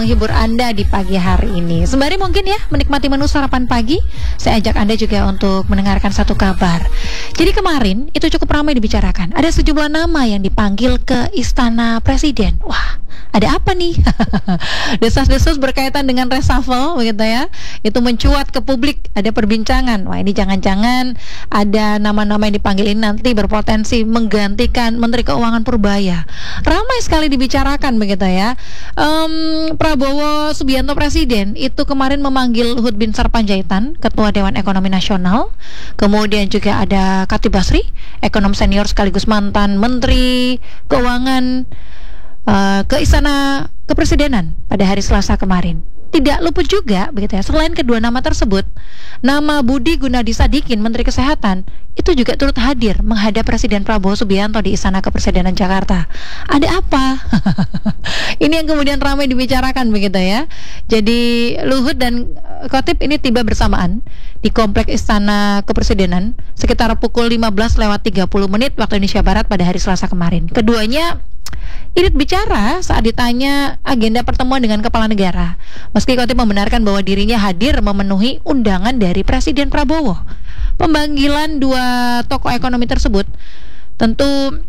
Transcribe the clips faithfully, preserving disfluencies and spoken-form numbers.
menghibur Anda di pagi hari ini. Sembari mungkin ya menikmati menu sarapan pagi, saya ajak Anda juga untuk mendengarkan satu kabar. Jadi kemarin itu cukup ramai dibicarakan. Ada sejumlah nama yang dipanggil ke Istana Presiden. Wah, ada apa nih? Desas-desus berkaitan dengan reshuffle begitu ya. Itu mencuat ke publik, ada perbincangan. Wah, ini jangan-jangan ada nama-nama yang dipanggil ini nanti berpotensi menggantikan Menteri Keuangan Purbaya. Ramai sekali dibicarakan begitu ya. Um, Prabowo Subianto Presiden itu kemarin memanggil Luhut Binsar Panjaitan, Ketua Dewan Ekonomi Nasional. Kemudian juga ada Khatib Basri, ekonom senior sekaligus mantan Menteri Keuangan, uh, ke Istana Kepresidenan pada hari Selasa kemarin. Tidak luput juga begitu ya, selain kedua nama tersebut, nama Budi Gunadi Sadikin, Menteri Kesehatan, itu juga turut hadir menghadap Presiden Prabowo Subianto di Istana Kepresidenan Jakarta. Ada apa? Ini yang kemudian ramai dibicarakan begitu ya. Jadi Luhut dan Khatib ini tiba bersamaan di Komplek Istana Kepresidenan sekitar pukul lima belas lewat tiga puluh menit waktu Indonesia Barat pada hari Selasa kemarin. Keduanya irit bicara saat ditanya agenda pertemuan dengan kepala negara. Meski Khatib membenarkan bahwa dirinya hadir memenuhi undangan dari Presiden Prabowo. Pemanggilan dua tokoh ekonomi tersebut tentu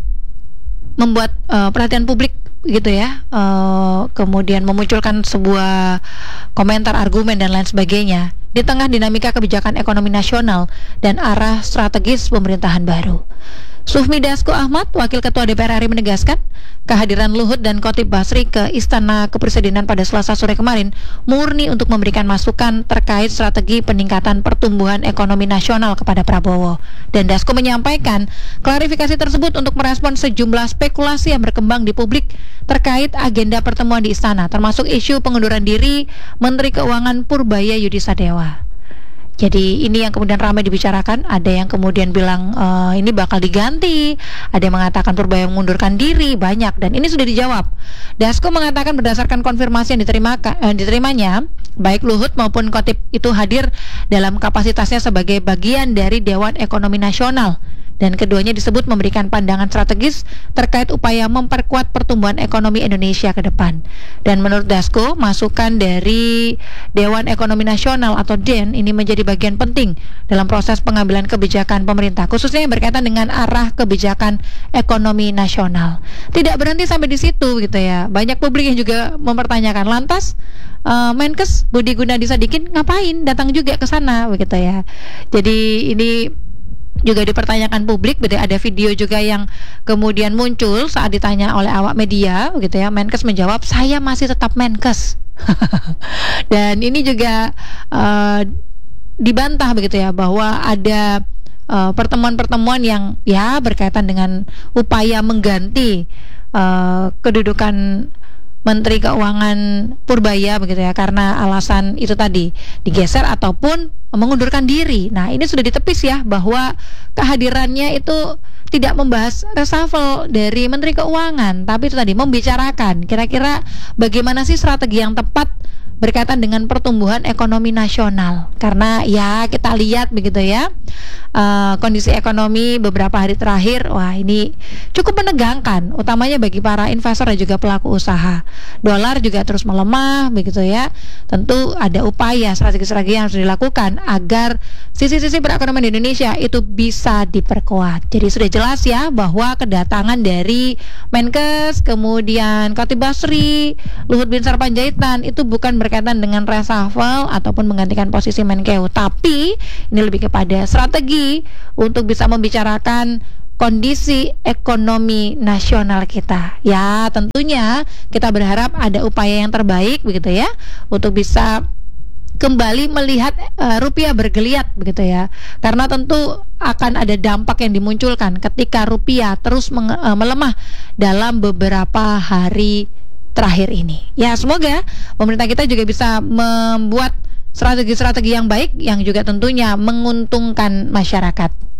membuat uh, perhatian publik gitu ya, uh, kemudian memunculkan sebuah komentar, argumen dan lain sebagainya di tengah dinamika kebijakan ekonomi nasional dan arah strategis pemerintahan baru. Sufmi Dasko Ahmad, Wakil Ketua D P R R I menegaskan kehadiran Luhut dan Khatib Basri ke Istana Kepresidenan pada Selasa sore kemarin murni untuk memberikan masukan terkait strategi peningkatan pertumbuhan ekonomi nasional kepada Prabowo. Dan Dasko menyampaikan klarifikasi tersebut untuk merespon sejumlah spekulasi yang berkembang di publik terkait agenda pertemuan di Istana, termasuk isu pengunduran diri Menteri Keuangan Purbaya Yudi Sadewa. Jadi ini yang kemudian ramai dibicarakan. Ada yang kemudian bilang e, ini bakal diganti, ada yang mengatakan Purbaya mengundurkan diri, banyak. Dan ini sudah dijawab. Dasko mengatakan berdasarkan konfirmasi yang diterima, eh, diterimanya, baik Luhut maupun Khatib itu hadir dalam kapasitasnya sebagai bagian dari Dewan Ekonomi Nasional. Dan keduanya disebut memberikan pandangan strategis terkait upaya memperkuat pertumbuhan ekonomi Indonesia ke depan. Dan menurut Dasko, masukan dari Dewan Ekonomi Nasional atau D E N ini menjadi bagian penting dalam proses pengambilan kebijakan pemerintah, khususnya yang berkaitan dengan arah kebijakan ekonomi nasional. Tidak berhenti sampai di situ gitu ya. Banyak publik yang juga mempertanyakan, lantas uh, Menkes Budi Gunadi Sadikin ngapain datang juga ke sana begitu ya. Jadi ini juga dipertanyakan publik. Ada video juga yang kemudian muncul saat ditanya oleh awak media begitu ya. Menkes menjawab, saya masih tetap Menkes. Dan ini juga uh, dibantah begitu ya, bahwa ada uh, pertemuan-pertemuan yang ya berkaitan dengan upaya mengganti uh, kedudukan Menteri Keuangan Purbaya begitu ya, karena alasan itu tadi digeser ataupun mengundurkan diri. Nah, ini sudah ditepis ya, bahwa kehadirannya itu tidak membahas reshuffle dari Menteri Keuangan, tapi itu tadi membicarakan kira-kira bagaimana sih strategi yang tepat berkaitan dengan pertumbuhan ekonomi nasional. Karena ya kita lihat begitu ya, uh, kondisi ekonomi beberapa hari terakhir, wah ini cukup menegangkan, utamanya bagi para investor dan juga pelaku usaha. Dolar juga terus melemah begitu ya. Tentu ada upaya strategi-strategi yang harus dilakukan agar sisi-sisi perekonomian di Indonesia itu bisa diperkuat. Jadi sudah jelas ya bahwa kedatangan dari Menkes, kemudian Khatib Basri, Luhut Binsar Panjaitan itu bukan berkaitan dengan reshuffle ataupun menggantikan posisi Menkeu, tapi ini lebih kepada strategi untuk bisa membicarakan kondisi ekonomi nasional kita. Ya, tentunya kita berharap ada upaya yang terbaik begitu ya, untuk bisa kembali melihat uh, rupiah bergeliat begitu ya. Karena tentu akan ada dampak yang dimunculkan ketika rupiah terus menge- uh, melemah dalam beberapa hari terakhir ini. Ya, semoga pemerintah kita juga bisa membuat strategi-strategi yang baik yang juga tentunya menguntungkan masyarakat.